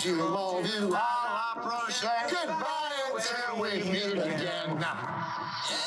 wish you all you. Goodbye until we meet again.